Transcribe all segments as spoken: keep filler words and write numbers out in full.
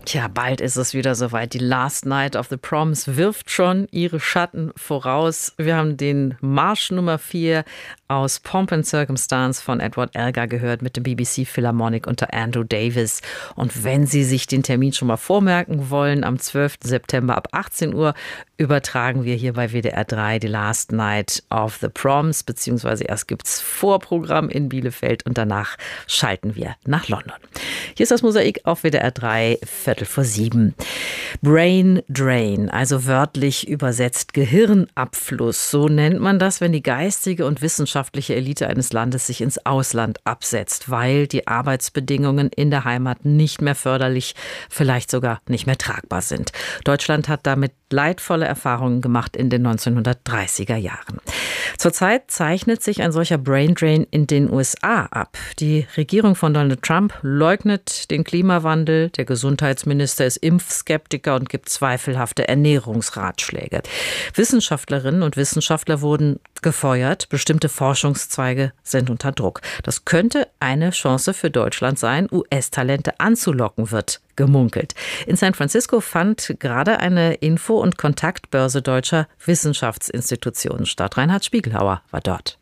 Tja, bald ist es wieder soweit. Die Last Night of the Proms wirft schon ihre Schatten voraus. Wir haben den Marsch Nummer vier aus Pomp and Circumstance von Edward Elgar gehört mit dem B B C Philharmonic unter Andrew Davis. Und wenn Sie sich den Termin schon mal vormerken wollen, am zwölften September ab achtzehn Uhr übertragen wir hier bei W D R drei die Last Night of the Proms, beziehungsweise erst gibt es Vorprogramm in Bielefeld und danach schalten wir nach London. Hier ist das Mosaik auf W D R drei, Viertel vor sieben. Brain Drain, also wörtlich übersetzt Gehirnabfluss, so nennt man das, wenn die geistige und wissenschaftliche Elite eines Landes sich ins Ausland absetzt, weil die Arbeitsbedingungen in der Heimat nicht mehr förderlich, vielleicht sogar nicht mehr tragbar sind. Deutschland hat damit leidvolle Erfahrungen gemacht in den neunzehnhundertdreißiger Jahren. Zurzeit zeichnet sich ein solcher Braindrain in den U S A ab. Die Regierung von Donald Trump leugnet den Klimawandel, der Gesundheitsminister ist Impfskeptiker und gibt zweifelhafte Ernährungsratschläge. Wissenschaftlerinnen und Wissenschaftler wurden gefeuert, bestimmte Forschungszweige sind unter Druck. Das könnte eine Chance für Deutschland sein, U S-Talente anzulocken, wird gemunkelt. In San Francisco fand gerade eine Info- und Kontaktbörse deutscher Wissenschaftsinstitutionen statt. Reinhard Spiegelhauer war dort.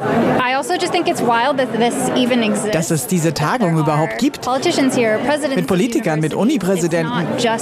Dass es diese Tagung überhaupt gibt. Mit Politikern, mit Uni-Präsidenten.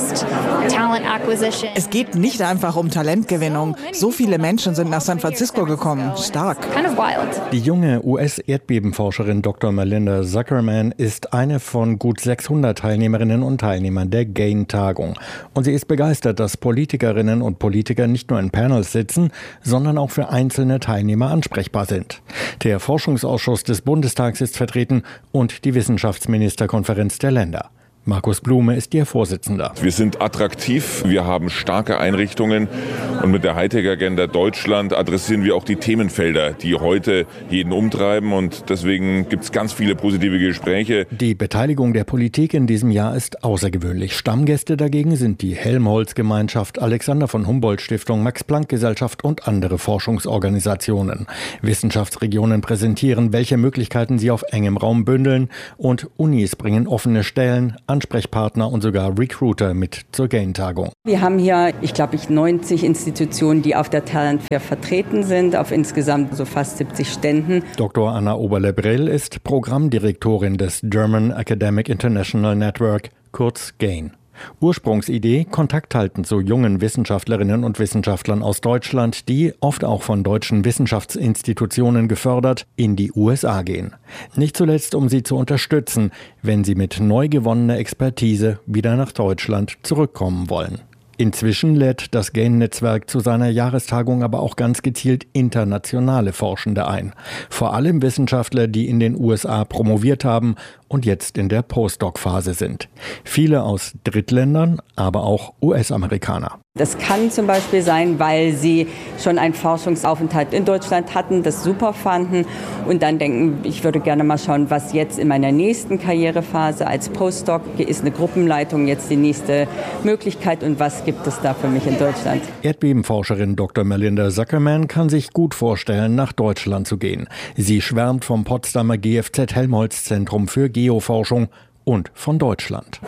Es geht nicht einfach um Talentgewinnung. So viele Menschen sind nach San Francisco gekommen. Stark. Die junge U S-Erdbebenforscherin Doktor Melinda Zuckerman ist eine von gut sechshundert Teilnehmerinnen und Teilnehmern der GAIN-Tagung. Und sie ist begeistert, dass Politikerinnen und Politiker nicht nur in Panels sitzen, sondern auch für einzelne Teilnehmer ansprechbar sind. Der Forschungsausschuss des Bundestags ist vertreten und die Wissenschaftsministerkonferenz der Länder. Markus Blume ist ihr Vorsitzender. Wir sind attraktiv, wir haben starke Einrichtungen und mit der Hightech-Agenda Deutschland adressieren wir auch die Themenfelder, die heute jeden umtreiben und deswegen gibt es ganz viele positive Gespräche. Die Beteiligung der Politik in diesem Jahr ist außergewöhnlich. Stammgäste dagegen sind die Helmholtz-Gemeinschaft, Alexander von Humboldt-Stiftung, Max-Planck-Gesellschaft und andere Forschungsorganisationen. Wissenschaftsregionen präsentieren, welche Möglichkeiten sie auf engem Raum bündeln und Unis bringen offene Stellen, Ansprechpartner und sogar Recruiter mit zur GAIN-Tagung. Wir haben hier, ich glaube, ich neunzig Institutionen, die auf der Talent Fair vertreten sind, auf insgesamt so fast siebzig Ständen. Doktor Anna Oberle-Brill ist Programmdirektorin des German Academic International Network, kurz GAIN. Ursprungsidee, Kontakt halten zu jungen Wissenschaftlerinnen und Wissenschaftlern aus Deutschland, die, oft auch von deutschen Wissenschaftsinstitutionen gefördert, in die U S A gehen. Nicht zuletzt, um sie zu unterstützen, wenn sie mit neu gewonnener Expertise wieder nach Deutschland zurückkommen wollen. Inzwischen lädt das GAIN-Netzwerk zu seiner Jahrestagung aber auch ganz gezielt internationale Forschende ein. Vor allem Wissenschaftler, die in den U S A promoviert haben und jetzt in der Postdoc-Phase sind. Viele aus Drittländern, aber auch U S-Amerikaner. Das kann zum Beispiel sein, weil sie schon einen Forschungsaufenthalt in Deutschland hatten, das super fanden und dann denken, ich würde gerne mal schauen, was jetzt in meiner nächsten Karrierephase als Postdoc ist, eine Gruppenleitung jetzt die nächste Möglichkeit und was gibt es da für mich in Deutschland. Erdbebenforscherin Doktor Melinda Zuckerman kann sich gut vorstellen, nach Deutschland zu gehen. Sie schwärmt vom Potsdamer G F Z-Helmholtz-Zentrum für Geoforschung und von Deutschland.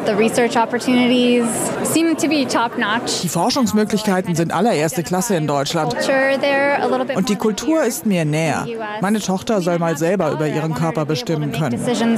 Die Forschungsmöglichkeiten sind allererste Klasse in Deutschland. Und die Kultur ist mir näher. Meine Tochter soll mal selber über ihren Körper bestimmen können.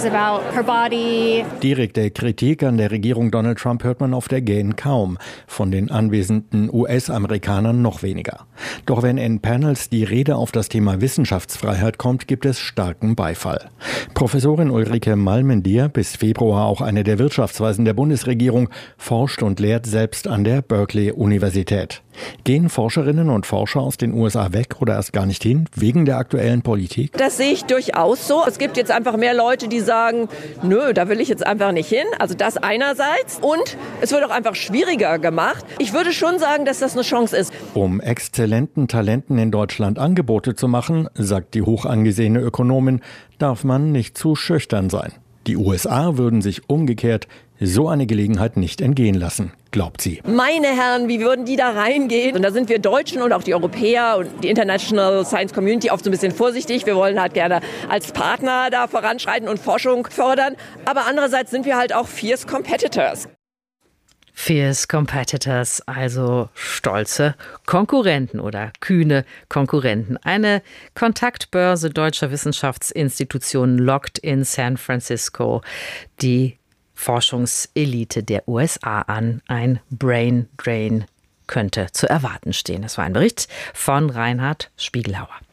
Direkte Kritik an der Regierung Donald Trump hört man auf der GAIN kaum. Von den anwesenden U S-Amerikanern noch weniger. Doch wenn in Panels die Rede auf das Thema Wissenschaftsfreiheit kommt, gibt es starken Beifall. Professorin Ulrike Malmendier, bis Februar auch eine der Wirtschaftsweisen der Bundesregierung, forscht und lehrt selbst an der Berkeley-Universität. Gehen Forscherinnen und Forscher aus den U S A weg oder erst gar nicht hin, wegen der aktuellen Politik? Das sehe ich durchaus so. Es gibt jetzt einfach mehr Leute, die sagen, nö, da will ich jetzt einfach nicht hin. Also das einerseits. Und es wird auch einfach schwieriger gemacht. Ich würde schon sagen, dass das eine Chance ist. Um exzellenten Talenten in Deutschland Angebote zu machen, sagt die hoch angesehene Ökonomin, darf man nicht zu schüchtern sein. Die U S A würden sich umgekehrt so eine Gelegenheit nicht entgehen lassen, glaubt sie. Meine Herren, wie würden die da reingehen? Und da sind wir Deutschen und auch die Europäer und die International Science Community oft so ein bisschen vorsichtig. Wir wollen halt gerne als Partner da voranschreiten und Forschung fördern. Aber andererseits sind wir halt auch fierce competitors. Fierce Competitors, also stolze Konkurrenten oder kühne Konkurrenten. Eine Kontaktbörse deutscher Wissenschaftsinstitutionen lockt in San Francisco die Forschungselite der U S A an. Ein Brain Drain könnte zu erwarten stehen. Das war ein Bericht von Reinhard Spiegelhauer.